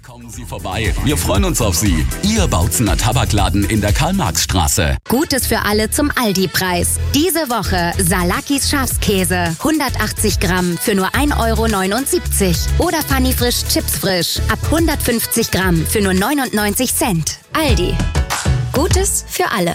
Kommen Sie vorbei. Wir freuen uns auf Sie. Ihr Bautzener Tabakladen in der Karl-Marx-Straße. Gutes für alle zum Aldi-Preis. Diese Woche Salakis Schafskäse. 180 Gramm für nur 1,79 € Oder Funny Frisch Chips Frisch. Ab 150 Gramm für nur 99 Cent. Aldi. Gutes für alle.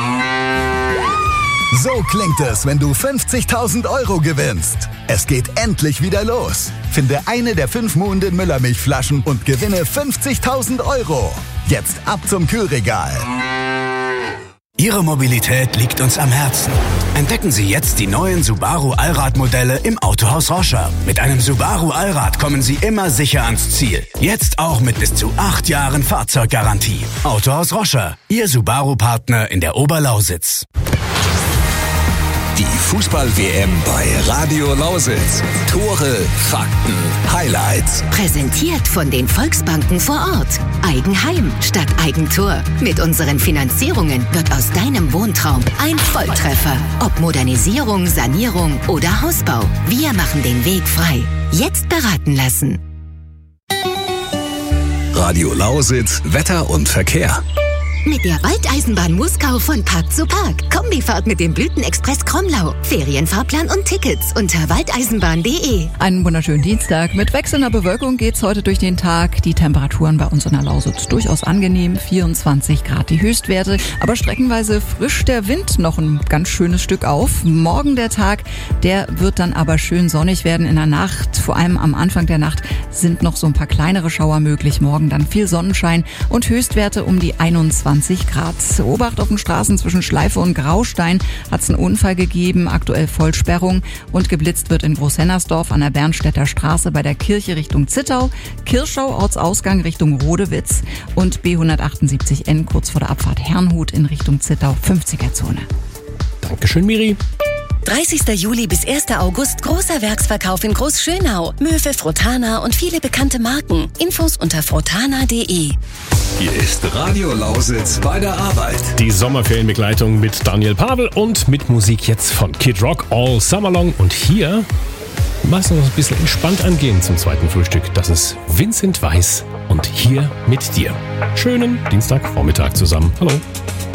So klingt es, wenn du 50.000 € gewinnst. Es geht endlich wieder los. Finde eine der 5 Muhnden Müllermilchflaschen und gewinne 50.000 €. Jetzt ab zum Kühlregal. Ihre Mobilität liegt uns am Herzen. Entdecken Sie jetzt die neuen Subaru Allrad-Modelle im Autohaus Roscher. Mit einem Subaru Allrad kommen Sie immer sicher ans Ziel. Jetzt auch mit bis zu 8 Jahren Fahrzeuggarantie. Autohaus Roscher, Ihr Subaru-Partner in der Oberlausitz. Die Fußball-WM bei Radio Lausitz. Tore, Fakten, Highlights. Präsentiert von den Volksbanken vor Ort. Eigenheim statt Eigentor. Mit unseren Finanzierungen wird aus deinem Wohntraum ein Volltreffer. Ob Modernisierung, Sanierung oder Hausbau. Wir machen den Weg frei. Jetzt beraten lassen. Radio Lausitz, Wetter und Verkehr. Mit der Waldeisenbahn Muskau von Park zu Park. Kombifahrt mit dem Blütenexpress Kromlau. Ferienfahrplan und Tickets unter waldeisenbahn.de. Einen wunderschönen Dienstag. Mit wechselnder Bewölkung geht's heute durch den Tag. Die Temperaturen bei uns in der Lausitz durchaus angenehm. 24 Grad die Höchstwerte. Aber streckenweise frischt der Wind noch ein ganz schönes Stück auf. Morgen der Tag, der wird dann aber schön sonnig werden in der Nacht. Vor allem am Anfang der Nacht sind noch so ein paar kleinere Schauer möglich. Morgen dann viel Sonnenschein und Höchstwerte um die 21 Grad. Obacht auf den Straßen zwischen Schleife und Graustein hat es einen Unfall gegeben, aktuell Vollsperrung und geblitzt wird in Großhennersdorf an der Bernstädter Straße bei der Kirche Richtung Zittau, Kirschau Ortsausgang Richtung Rodewitz und B178N kurz vor der Abfahrt Herrnhut in Richtung Zittau 50er-Zone. Dankeschön, Miri. 30. Juli bis 1. August großer Werksverkauf in Großschönau. Möwe, Frotana und viele bekannte Marken. Infos unter frotana.de. Hier ist Radio Lausitz bei der Arbeit. Die Sommerferienbegleitung mit Daniel Pavel und mit Musik jetzt von Kid Rock All Summer Long. Und hier lassen wir uns ein bisschen entspannt angehen zum zweiten Frühstück. Das ist Vincent Weiss und Hier mit dir. Schönen Dienstagvormittag zusammen. Hallo.